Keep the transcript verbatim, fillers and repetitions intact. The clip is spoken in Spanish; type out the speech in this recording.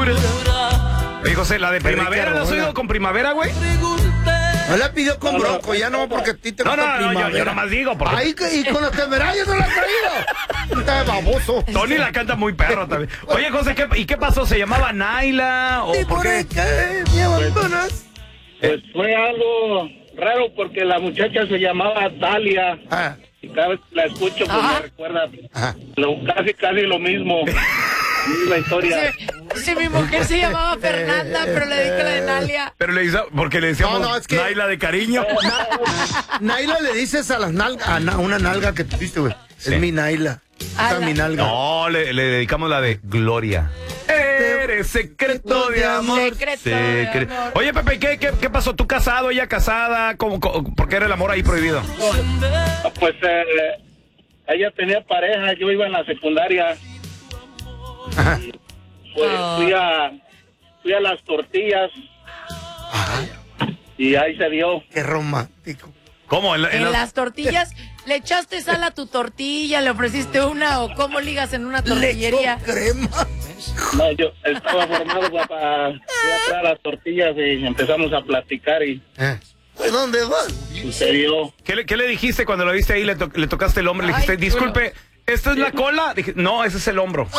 locura. Oye, José, la de Primavera, ¿la has oído con Primavera, güey? No la pidió con Bronco, ya no, porque a ti te No, gusta no, no, Primavera. yo, yo nomás digo. Porque... Ay, y con los temerarios no la has traído. Está de baboso. Tony la canta muy perro también. Oye, José, ¿qué, ¿y qué pasó? ¿Se llamaba Naila? ¿O por qué? qué me abandonas? Pues fue algo raro porque la muchacha se llamaba Dalia. Ah, Y cada vez que la escucho, pues Ajá. me recuerda ajá. lo, casi, casi lo mismo. La historia. Si, si mi mujer se llamaba Fernanda, pero le dije la de Nalia. Pero le hizo, porque le decíamos No, no, es que- Naila de cariño. Naila le dices a las nalgas, a na- una nalga que tuviste, güey. Sí. Es mi Naila. A Esa es la- mi nalga. No, le, le dedicamos la de Gloria. Eres secreto de amor. Secreto de Secre- amor. Oye, Pepe, ¿qué, qué, ¿qué pasó? ¿Tú casado, ella casada? ¿Cómo, cómo- ¿Por qué era el amor ahí prohibido? Pues eh, ella tenía pareja, yo iba en la secundaria. Ajá. Pues Ah. fui a fui a las tortillas y ahí se dio. Qué romántico. ¿Cómo? ¿En, la- en En las- las tortillas, ¿le echaste sal a tu tortilla? ¿Le ofreciste una o cómo ligas en una Le tortillería? echó crema. No, yo estaba formado para, para fui a traer las tortillas y empezamos a platicar y Eh, ¿Dónde vas? sucedió. ¿Qué, le, ¿Qué le dijiste cuando lo viste ahí? Le, to- le tocaste el hombro, le dijiste, Ay, disculpe, ¿esta es la cola? Dije, no, ese es el hombro.